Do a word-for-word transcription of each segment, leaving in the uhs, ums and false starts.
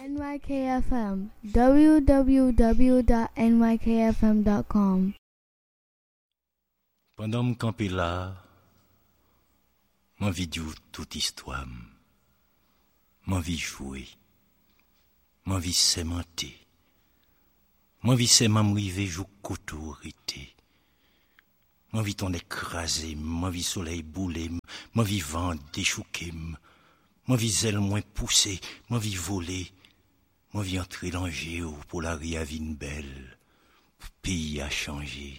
N Y K F M, w w w dot n y k f m dot com. Pendant me camper là, m'envie de toute histoire, m'envie jouer, m'envie sémenter, m'envie sément river jou couteau rité, m'envie ton écraser, m'envie soleil bouler, m'envie vent déchouquer, m'envie zèle moins pousser, m'envie voler, m'envie entrer dans géo pour la riavine belle, pour pays a changé.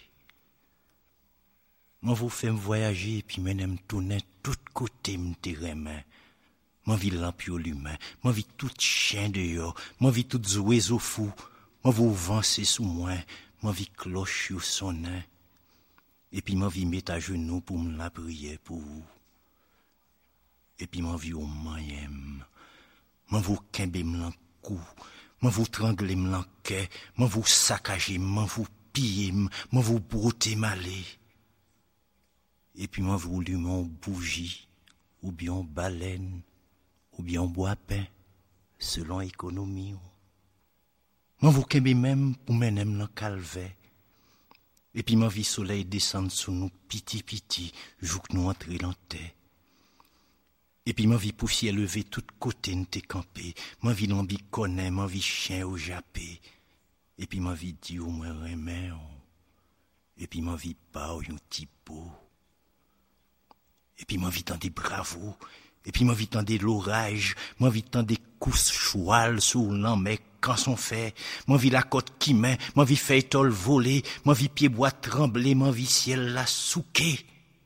Moi vous fait me voyager puis m'aime tourner tout côté me terrain. Moi vie lampio l'humain, moi vie tout chien dehors, moi vie tout oiseau fou, moi vous avancer sous moi, moi vie cloche sur son nain. Et puis moi vie mettre à genoux pour me la prier pour vous. Et puis moi vie au moyen, moi vous kembe me l'en cou, moi vous trangler me l'en quai, moi vous saccager, moi vous piller, moi vous brouter malé. Et puis moi voulu mon bougie, ou bien baleine, ou bien bois pain, selon économie. Moi vous kembe même pour m'enem dans calvaire. Et puis moi vie soleil descendre sous nous piti piti, joue que nous entrer dans terre. Et puis moi vie poussière lever tout côté n'te campé, moi vie l'ambi connaît, moi vie chien au jappé. Et puis moi vie dit au moins remè. Et puis moi vie pas ou yon typo. Et puis moi vite en des bravos, et puis moi vite en des l'orage, moi vite en des coups choual sous l'en quand son fait, moi vis la côte qui met, moi vis fait tol voler, moi vis pied bois trembler, moi vis ciel la souquer.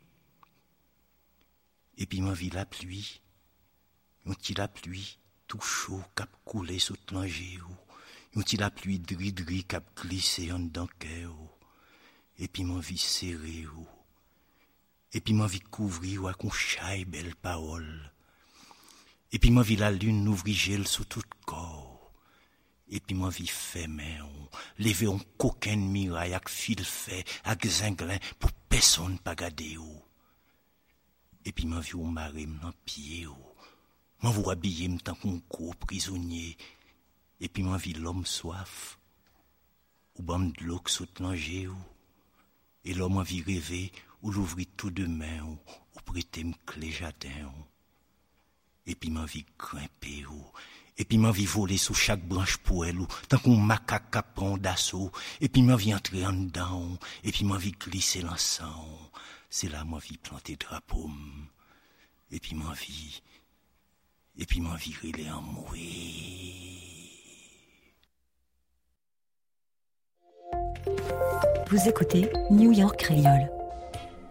Et puis moi vis la pluie, yon ti la pluie, tout chaud cap couler sous l'angé, yon ti la pluie dri dri cap glisser en dedans cœur. Et puis moi vis serré. Et puis ma vie couvrir ou à qu'on chaille belle parole. Et puis ma vie la lune n'ouvrit gel sous tout corps. Et puis ma vie fermée, on lever un coquin miraille avec fil fait, avec zinglin pour personne pas garder ou. Et puis ma vie au maré m'en pied ou. Ma vous habiller m'tant qu'on gros prisonnier. Et puis ma vie l'homme soif. Ou bam de l'eau sous l'angé ou. Et l'homme a vie rêver ou l'ouvrit tout de main ou, ou prêter me clé jardin ou. Et puis ma vie grimper ou. Et puis ma vie voler sous chaque branche pour elle ou. Tant qu'on macaque prend d'assaut. Et puis ma vie entrer en dedans ou. Et puis ma vie glisser l'encens. C'est là ma vie planter drapeau. Et puis ma vie. Et puis ma vie relais en mourir. Vous écoutez New York Créole.